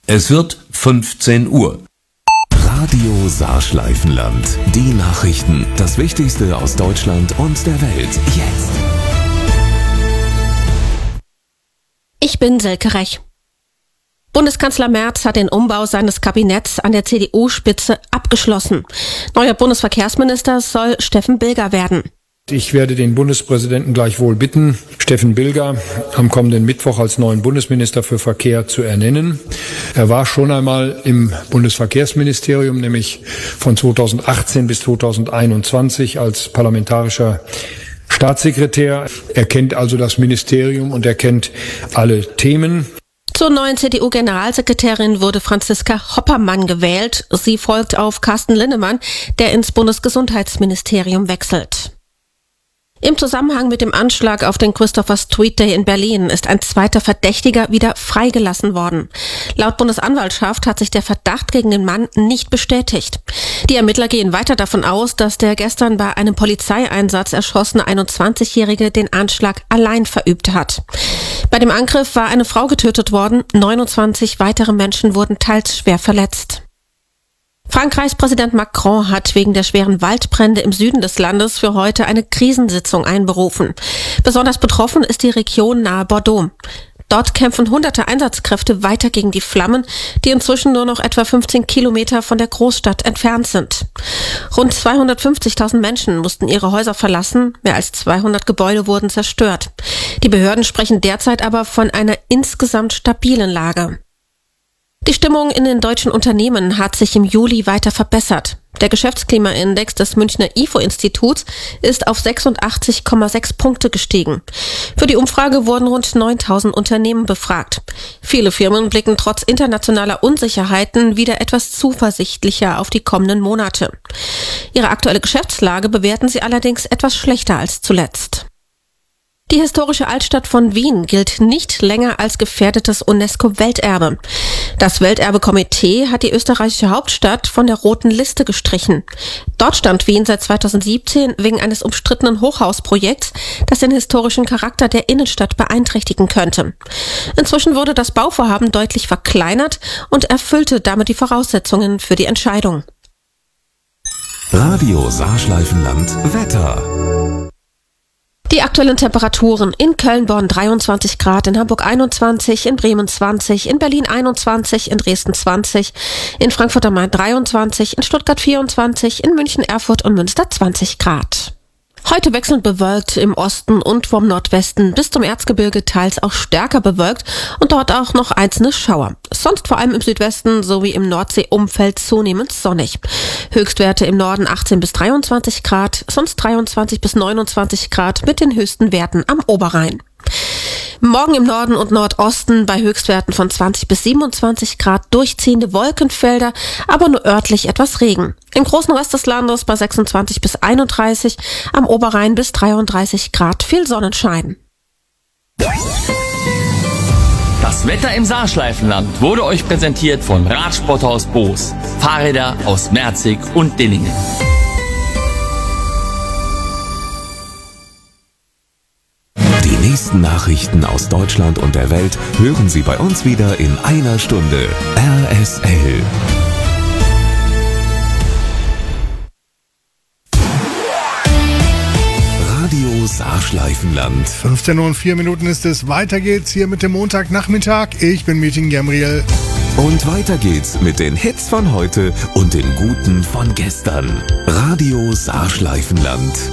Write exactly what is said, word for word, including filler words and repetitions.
Es wird fünfzehn Uhr. Radio Saarschleifenland. Die Nachrichten. Das Wichtigste aus Deutschland und der Welt. Jetzt. Ich bin Silke Rech. Bundeskanzler Merz hat den Umbau seines Kabinetts an der C D U-Spitze abgeschlossen. Neuer Bundesverkehrsminister soll Steffen Bilger werden. Ich werde den Bundespräsidenten gleichwohl bitten, Steffen Bilger am kommenden Mittwoch als neuen Bundesminister für Verkehr zu ernennen. Er war schon einmal im Bundesverkehrsministerium, nämlich von zweitausendachtzehn bis zweitausendeinundzwanzig als parlamentarischer Staatssekretär. Er kennt also das Ministerium und er kennt alle Themen. Zur neuen C D U-Generalsekretärin wurde Franziska Hoppermann gewählt. Sie folgt auf Carsten Linnemann, der ins Bundesgesundheitsministerium wechselt. Im Zusammenhang mit dem Anschlag auf den Christopher Street Day in Berlin ist ein zweiter Verdächtiger wieder freigelassen worden. Laut Bundesanwaltschaft hat sich der Verdacht gegen den Mann nicht bestätigt. Die Ermittler gehen weiter davon aus, dass der gestern bei einem Polizeieinsatz erschossene einundzwanzigjährige den Anschlag allein verübt hat. Bei dem Angriff war eine Frau getötet worden, neunundzwanzig weitere Menschen wurden teils schwer verletzt. Frankreichs Präsident Macron hat wegen der schweren Waldbrände im Süden des Landes für heute eine Krisensitzung einberufen. Besonders betroffen ist die Region nahe Bordeaux. Dort kämpfen hunderte Einsatzkräfte weiter gegen die Flammen, die inzwischen nur noch etwa fünfzehn Kilometer von der Großstadt entfernt sind. Rund zweihundertfünfzigtausend Menschen mussten ihre Häuser verlassen, mehr als zweihundert Gebäude wurden zerstört. Die Behörden sprechen derzeit aber von einer insgesamt stabilen Lage. Die Stimmung in den deutschen Unternehmen hat sich im Juli weiter verbessert. Der Geschäftsklimaindex des Münchner I F O-Instituts ist auf sechsundachtzig Komma sechs Punkte gestiegen. Für die Umfrage wurden rund neuntausend Unternehmen befragt. Viele Firmen blicken trotz internationaler Unsicherheiten wieder etwas zuversichtlicher auf die kommenden Monate. Ihre aktuelle Geschäftslage bewerten sie allerdings etwas schlechter als zuletzt. Die historische Altstadt von Wien gilt nicht länger als gefährdetes UNESCO-Welterbe. Das Welterbekomitee hat die österreichische Hauptstadt von der roten Liste gestrichen. Dort stand Wien seit zweitausendsiebzehn wegen eines umstrittenen Hochhausprojekts, das den historischen Charakter der Innenstadt beeinträchtigen könnte. Inzwischen wurde das Bauvorhaben deutlich verkleinert und erfüllte damit die Voraussetzungen für die Entscheidung. Radio Saarschleifenland Wetter. Die aktuellen Temperaturen: in Köln-Bonn dreiundzwanzig Grad, in Hamburg einundzwanzig, in Bremen zwanzig, in Berlin einundzwanzig, in Dresden zwanzig, in Frankfurt am Main dreiundzwanzig, in Stuttgart vierundzwanzig, in München, Erfurt und Münster zwanzig Grad. Heute wechselnd bewölkt im Osten und vom Nordwesten bis zum Erzgebirge teils auch stärker bewölkt und dort auch noch einzelne Schauer. Sonst vor allem im Südwesten sowie im Nordseeumfeld zunehmend sonnig. Höchstwerte im Norden achtzehn bis dreiundzwanzig Grad, sonst dreiundzwanzig bis neunundzwanzig Grad mit den höchsten Werten am Oberrhein. Morgen im Norden und Nordosten bei Höchstwerten von zwanzig bis siebenundzwanzig Grad durchziehende Wolkenfelder, aber nur örtlich etwas Regen. Im großen Rest des Landes bei sechsundzwanzig bis einunddreißig, am Oberrhein bis dreiunddreißig Grad viel Sonnenschein. Das Wetter im Saarschleifenland wurde euch präsentiert von Radsporthaus Boos. Fahrräder aus Merzig und Dillingen. Die nächsten Nachrichten aus Deutschland und der Welt hören Sie bei uns wieder in einer Stunde. R S L. Radio Saarschleifenland. fünfzehn Uhr und vier Minuten ist es. Weiter geht's hier mit dem Montagnachmittag. Ich bin Meeting Gabriel. Und weiter geht's mit den Hits von heute und den guten von gestern. Radio Saarschleifenland.